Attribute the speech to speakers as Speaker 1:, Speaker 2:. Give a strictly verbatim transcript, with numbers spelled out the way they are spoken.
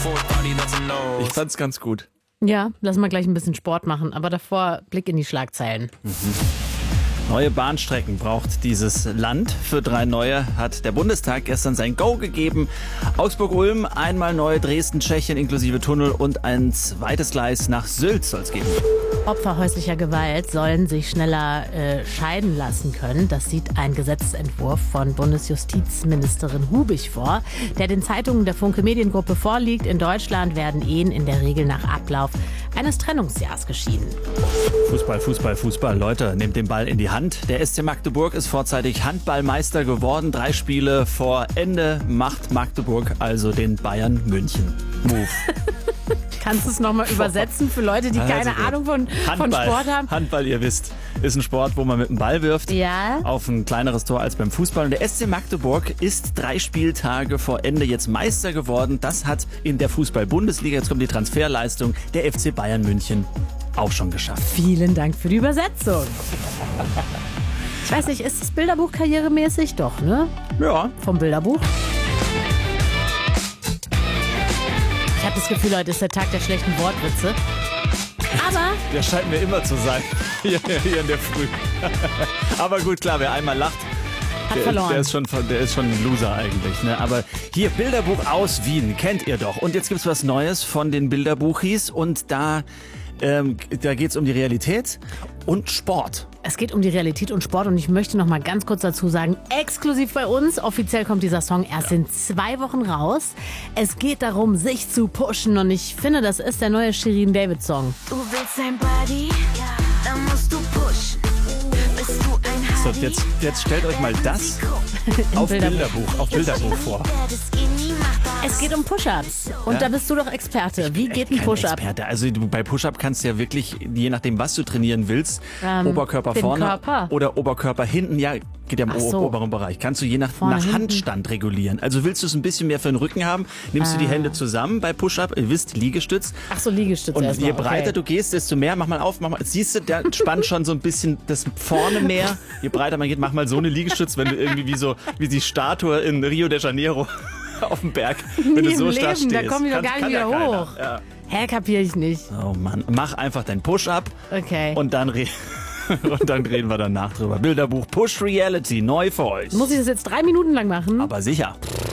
Speaker 1: Ich fand's ganz gut.
Speaker 2: Ja, lass mal gleich ein bisschen Sport machen, aber davor Blick in die Schlagzeilen.
Speaker 1: Mhm. Neue Bahnstrecken braucht dieses Land. Für drei neue hat der Bundestag gestern sein Go gegeben. Augsburg-Ulm, einmal neu, Dresden-Tschechien inklusive Tunnel und ein zweites Gleis nach Sylt soll es geben.
Speaker 2: Opfer häuslicher Gewalt sollen sich schneller äh, scheiden lassen können. Das sieht ein Gesetzentwurf von Bundesjustizministerin Hubig vor, der den Zeitungen der Funke Mediengruppe vorliegt. In Deutschland werden Ehen in der Regel nach Ablauf eines Trennungsjahrs geschieden.
Speaker 1: Fußball, Fußball, Fußball. Leute, nehmt den Ball in die Hand. Der S C Magdeburg ist vorzeitig Handballmeister geworden. Drei Spiele vor Ende macht Magdeburg also den Bayern München Move.
Speaker 2: Kannst du es nochmal übersetzen für Leute, die keine also, Ahnung von, von Sport haben?
Speaker 1: Handball, ihr wisst, ist ein Sport, wo man mit dem Ball wirft.
Speaker 2: Ja.
Speaker 1: Auf ein kleineres Tor als beim Fußball. Und der S C Magdeburg ist drei Spieltage vor Ende jetzt Meister geworden. Das hat in der Fußball-Bundesliga, jetzt kommt die Transferleistung, der F C Bayern München auch schon geschafft.
Speaker 2: Vielen Dank für die Übersetzung. Ich weiß nicht, ist das Bilderbuch karrieremäßig? Doch, ne?
Speaker 1: Ja.
Speaker 2: Vom Bilderbuch. Ich habe das Gefühl, heute ist der Tag der schlechten Wortwitze. Aber...
Speaker 1: Der scheint mir immer zu sein, hier, hier in der Früh. Aber gut, klar, wer einmal lacht,
Speaker 2: hat
Speaker 1: der,
Speaker 2: verloren.
Speaker 1: Der ist, schon, der ist schon ein Loser eigentlich. Ne? Aber hier, Bilderbuch aus Wien, kennt ihr doch. Und jetzt gibt's was Neues von den Bilderbuchis. Und da, ähm, da geht's um die Realität und Sport.
Speaker 2: Es geht um die Realität und Sport und ich möchte noch mal ganz kurz dazu sagen, exklusiv bei uns, offiziell kommt dieser Song erst ja. in zwei Wochen raus. Es geht darum, sich zu pushen und ich finde, das ist der neue Shirin David Song.
Speaker 3: Du willst ein Buddy, dann musst du pushen. Bist du ein
Speaker 1: So, jetzt, jetzt stellt euch mal das auf Bilderbuch, Bilderbuch auf Bilderbuch vor.
Speaker 2: Es geht um Push-Ups und ja? da bist du doch Experte. Wie geht ein
Speaker 1: Push-Up?
Speaker 2: Experte.
Speaker 1: Also du, bei Push-Up kannst du ja wirklich, je nachdem was du trainieren willst, ähm, Oberkörper
Speaker 2: den
Speaker 1: vorne
Speaker 2: Körper.
Speaker 1: oder Oberkörper hinten, ja, geht ja im
Speaker 2: so.
Speaker 1: oberen Bereich. Kannst du je nach,
Speaker 2: vorne,
Speaker 1: nach
Speaker 2: hinten.
Speaker 1: Handstand regulieren. Also willst du es ein bisschen mehr für den Rücken haben, nimmst ah. du die Hände zusammen bei Push-Up, ihr wisst, Liegestütz.
Speaker 2: Ach so, Liegestütz
Speaker 1: Und
Speaker 2: erst
Speaker 1: je
Speaker 2: mal.
Speaker 1: breiter
Speaker 2: okay.
Speaker 1: du gehst, desto mehr, mach mal auf, mach mal, siehst du, der spannt schon so ein bisschen das vorne mehr. Je breiter man geht, mach mal so eine Liegestütz, wenn du irgendwie wie so, wie die Statue in Rio de Janeiro auf dem Berg, wenn
Speaker 2: Nie
Speaker 1: du so
Speaker 2: im
Speaker 1: stark
Speaker 2: Leben,
Speaker 1: stehst.
Speaker 2: da komme ich doch gar nicht wieder
Speaker 1: ja
Speaker 2: hoch.
Speaker 1: Ja.
Speaker 2: Hä, kapiere ich nicht.
Speaker 1: Oh Mann, mach einfach dein Push-Up
Speaker 2: okay.
Speaker 1: und dann re- und dann reden wir danach drüber. Bilderbuch Push Reality, neu für euch.
Speaker 2: Muss ich das jetzt drei Minuten lang machen?
Speaker 1: Aber sicher.